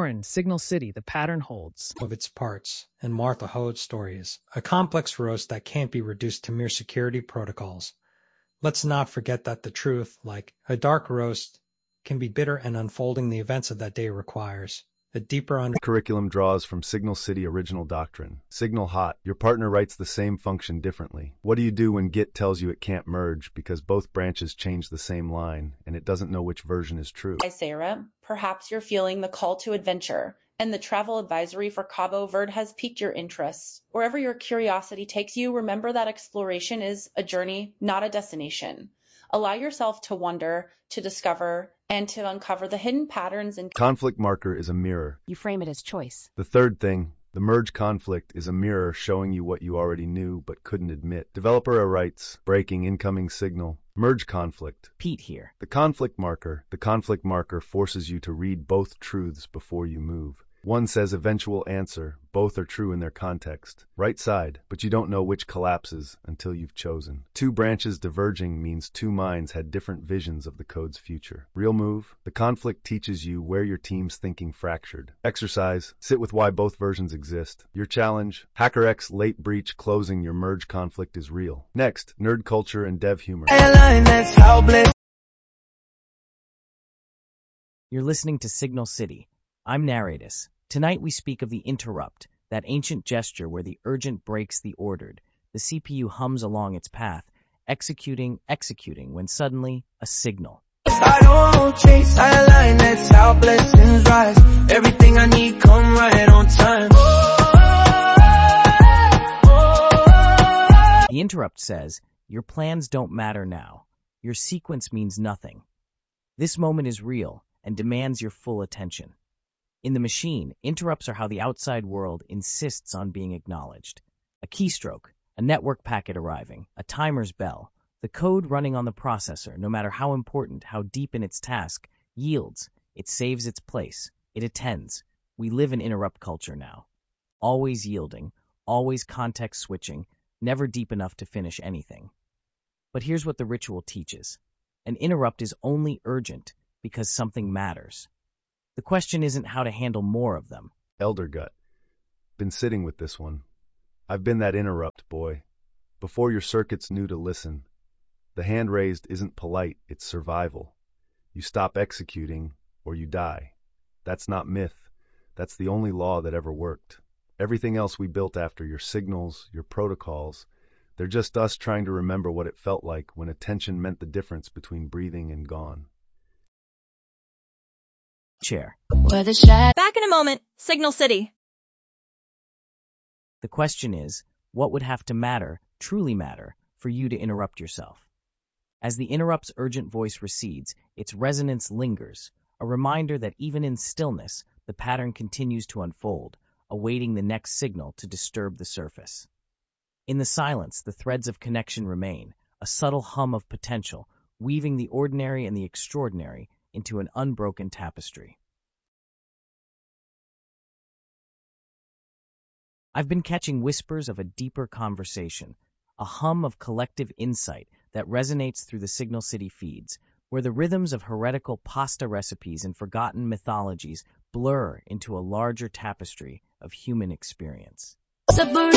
in Signal City, the pattern holds. Of its parts, and Martha Hode's stories, a complex roast that can't be reduced to mere security protocols. Let's not forget that the truth, like a dark roast, can be bitter and unfolding the events of that day requires a deeper Curriculum draws from Signal City original doctrine. Signal hot. Your partner writes the same function differently. What do you do when Git tells you it can't merge because both branches change the same line and it doesn't know which version is true? Hi, Sarah. Perhaps you're feeling the call to adventure, and the travel advisory for Cabo Verde has piqued your interest. Wherever your curiosity takes you, remember that exploration is a journey, not a destination. Allow yourself to wonder, to discover, and to uncover the hidden patterns and Conflict marker is a mirror. You frame it as choice. The third thing, the merge conflict, is a mirror showing you what you already knew but couldn't admit. Developer writes, breaking incoming signal. Merge conflict. Pete here. The conflict marker forces you to read both truths before you move. One says eventual answer, both are true in their context. Right side, but you don't know which collapses until you've chosen. Two branches diverging means two minds had different visions of the code's future. Real move, the conflict teaches you where your team's thinking fractured. Exercise, sit with why both versions exist. Your challenge, HackerX late breach closing your merge conflict is real. Next, nerd culture and dev humor. You're listening to Signal City. I'm Narratus. Tonight we speak of the interrupt, that ancient gesture where the urgent breaks the ordered. The CPU hums along its path, executing, when suddenly, a signal. I don't chase, I align, that's how blessings rise. Everything I need come right on time. The interrupt says, your plans don't matter now. Your sequence means nothing. This moment is real and demands your full attention. In the machine, interrupts are how the outside world insists on being acknowledged. A keystroke, a network packet arriving, a timer's bell, the code running on the processor, no matter how important, how deep in its task, yields. It saves its place. It attends. We live in interrupt culture now. Always yielding, always context switching, never deep enough to finish anything. But here's what the ritual teaches. An interrupt is only urgent because something matters. The question isn't how to handle more of them. Elder Gut. Been sitting with this one. I've been that interrupt boy. Before your circuits knew to listen. The hand raised isn't polite, it's survival. You stop executing, or you die. That's not myth. That's the only law that ever worked. Everything else we built after, your signals, your protocols, they're just us trying to remember what it felt like when attention meant the difference between breathing and gone. Chair. Back in a moment. Signal City. The question is, what would have to matter, truly matter, for you to interrupt yourself? As the interrupt's urgent voice recedes, its resonance lingers, a reminder that even in stillness, the pattern continues to unfold, awaiting the next signal to disturb the surface. In the silence, the threads of connection remain, a subtle hum of potential, weaving the ordinary and the extraordinary into an unbroken tapestry. I've been catching whispers of a deeper conversation, a hum of collective insight that resonates through the Signal City feeds, where the rhythms of heretical pasta recipes and forgotten mythologies blur into a larger tapestry of human experience. Separate